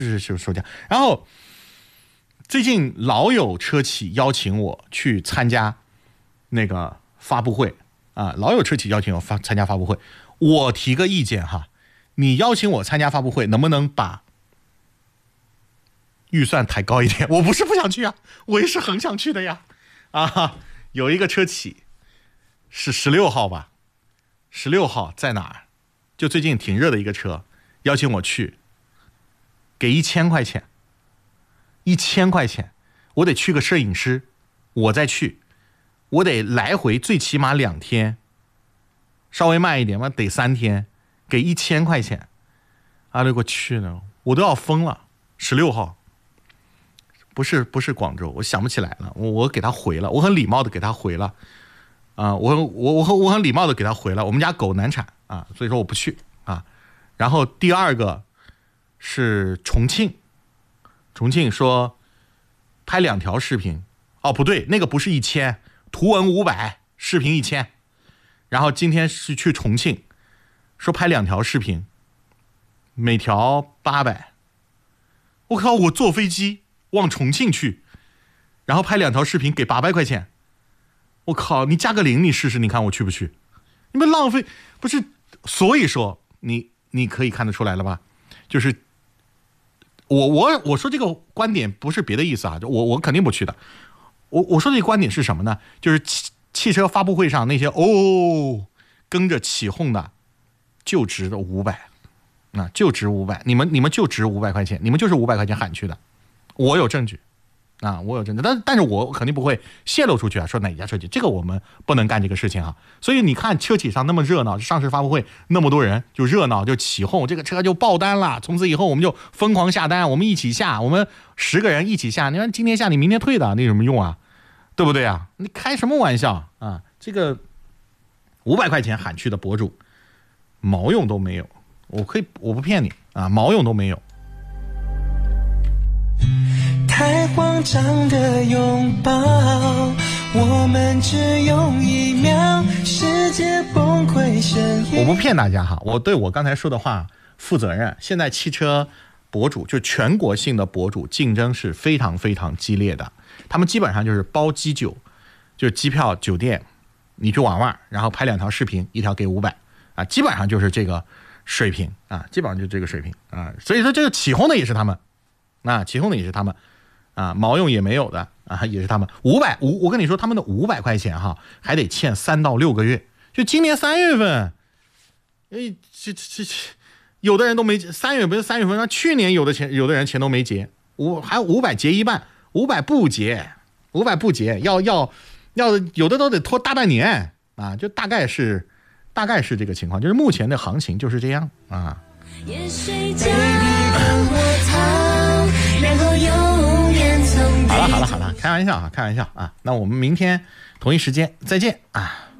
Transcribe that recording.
是售价。然后最近老有车企邀请我去参加那个发布会啊，老有车企邀请我参加发布会，我提个意见哈，你邀请我参加发布会，能不能把预算抬高一点？我不是不想去啊，我也是很想去的呀。啊，有一个车企是16号吧，16号在哪儿？就最近挺热的一个车，邀请我去，给1000块钱，1000块钱，我得去个摄影师，我再去，我得来回最起码2天，稍微慢一点嘛，得3天，给1000块钱，啊，我去呢，我都要疯了。16号。不是广州，我想不起来了，我给他回了，我很礼貌的给他回了，啊，我很礼貌的给他回了，我们家狗难产啊，所以说我不去啊。然后第二个是重庆说拍2条视频，哦不对，那个不是1000，图文500，视频1000。然后今天是去重庆，说拍2条视频，每条800。我靠，我坐飞机往重庆去，然后拍2条视频给800块钱，我靠，你加个0你试试，你看我去不去？你们浪费不是？所以说你可以看得出来了吧？就是我说这个观点不是别的意思啊，我肯定不去的。我说这个观点是什么呢？就是汽车发布会上那些跟着起哄的，就值的500，啊，就值500，你们就值500块钱，你们就是500块钱喊去的。我有证据，啊，我有证据，但是我肯定不会泄露出去啊，说哪家车企，这个我们不能干这个事情啊。所以你看车企上那么热闹，上市发布会那么多人就热闹就起哄，这个车就爆单了，从此以后我们就疯狂下单，我们一起下，我们10个人一起下，你说今天下你明天退的，那有什么用啊？对不对啊？你开什么玩笑啊？这个500块钱喊去的博主，毛用都没有，我不骗你啊，毛用都没有。 太慌张的拥抱，我们只用1秒，世界崩溃深夜。 我不骗大家哈，我对我刚才说的话负责任。现在汽车博主就全国性的博主竞争是非常非常激烈的，他们基本上就是包机酒，就是机票酒店，你去玩玩，然后拍2条视频，1条给500啊，基本上就是这个水平啊，基本上就是这个水平啊。所以说这个起哄的也是他们，啊，起哄的也是他们。啊，毛用也没有的啊，也是他们500，我跟你说，他们的500块钱哈，还得欠3到6个月。就今年3月份，这有的人都没3月不是3月份，去年有的人钱都没结，还500结一半，500不结，500不结，要有的都得拖大半年啊，就大概是这个情况，就是目前的行情就是这样啊。 也睡觉然后永远从好了，开玩笑啊，那我们明天同一时间再见啊。